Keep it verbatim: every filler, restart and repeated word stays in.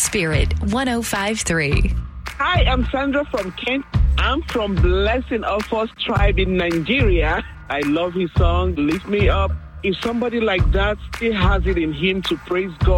Spirit one oh five point three. Hi, I'm Sandra from Kent. I'm from Blessing of Us tribe in Nigeria. I love his song, Lift Me Up. If somebody like that still has it in him to praise God,